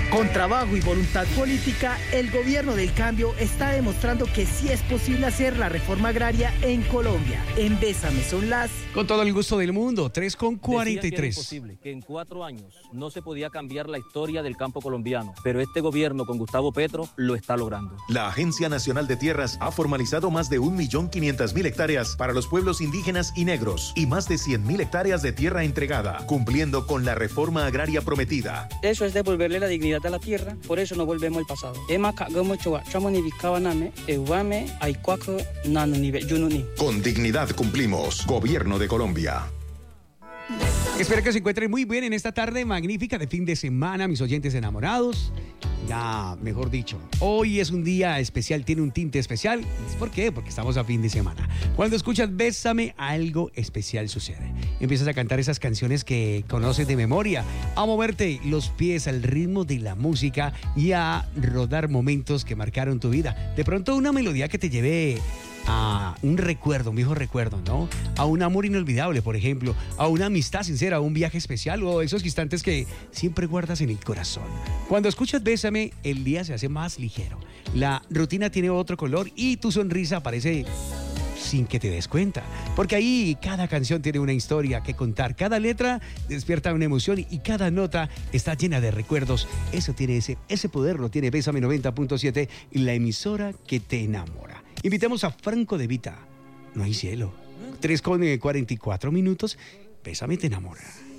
Con trabajo y voluntad política, el gobierno del cambio está demostrando que sí es posible hacer la reforma agraria en Colombia. En Bésame son las... Con todo el gusto del mundo, 3:43. Decían que era imposible, que en 4 años no se podía cambiar la historia del campo colombiano, pero este gobierno con Gustavo Petro lo está logrando. La Agencia Nacional de Tierras ha formalizado más de 1.500.000 hectáreas para los pueblos indígenas y negros y más de 100.000 hectáreas de tierra entregada, cumpliendo con la reforma agraria prometida. Eso es devolverle la dignidad a la tierra, por eso no volvemos al pasado. Con dignidad cumplimos. Gobierno de Colombia. Espero que se encuentren muy bien en esta tarde magnífica de fin de semana, mis oyentes enamorados. Ya, mejor dicho, hoy es un día especial, tiene un tinte especial. ¿Por qué? Porque estamos a fin de semana. Cuando escuchas Bésame, algo especial sucede. Empiezas a cantar esas canciones que conoces de memoria, a moverte los pies al ritmo de la música y a rodar momentos que marcaron tu vida. De pronto una melodía que te lleve a un recuerdo, un viejo recuerdo, ¿no? A un amor inolvidable, por ejemplo, a una amistad sincera, a un viaje especial o esos instantes que siempre guardas en el corazón. Cuando escuchas Bésame, el día se hace más ligero. La rutina tiene otro color y tu sonrisa aparece sin que te des cuenta. Porque ahí cada canción tiene una historia que contar, cada letra despierta una emoción y cada nota está llena de recuerdos. Eso tiene ese poder, lo tiene Bésame 90.7 y la emisora que te enamora. Invitemos a Franco De Vita. No hay cielo. 3:44. Bésame te enamora.